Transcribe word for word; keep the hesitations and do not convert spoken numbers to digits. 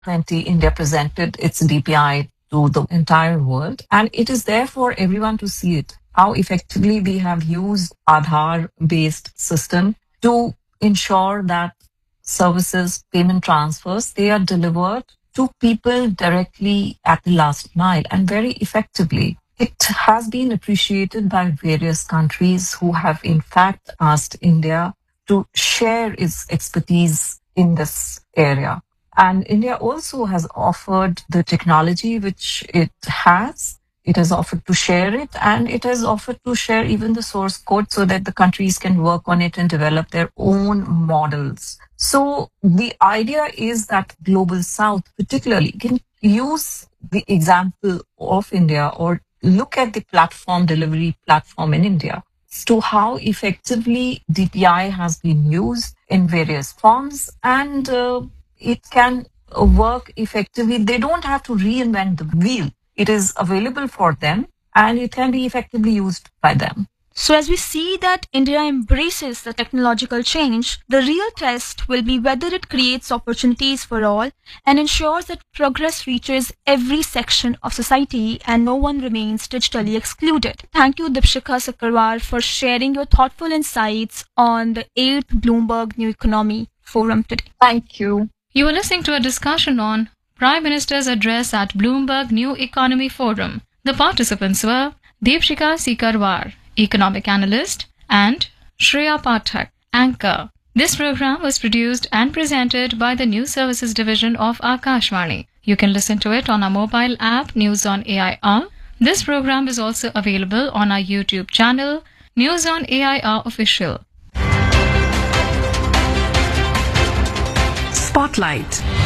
twenty, India presented its D P I to the entire world. And it is there for everyone to see it, how effectively we have used Aadhaar-based system to ensure that services, payment transfers, they are delivered to people directly at the last mile and very effectively. It has been appreciated by various countries who have in fact asked India to share its expertise in this area. And India also has offered the technology which it has. It has offered to share it, and it has offered to share even the source code so that the countries can work on it and develop their own models. So the idea is that Global South particularly can use the example of India or look at the platform delivery platform in India as to how effectively D P I has been used in various forms, and uh, it can uh, work effectively. They don't have to reinvent the wheel. It is available for them and it can be effectively used by them. So as we see that India embraces the technological change, the real test will be whether it creates opportunities for all and ensures that progress reaches every section of society and no one remains digitally excluded. Thank you, Deepshikha Sakarwar, for sharing your thoughtful insights on the eighth Bloomberg New Economy Forum today. Thank you. You are listening to a discussion on Prime Minister's address at Bloomberg New Economy Forum. The participants were Deepshikha Sakarwar, economic analyst, and Shreya Pathak, anchor. This program was produced and presented by the News Services Division of Akashvani. You can listen to it on our mobile app News on A I R. This program is also available on our YouTube channel News on A I R Official. Spotlight.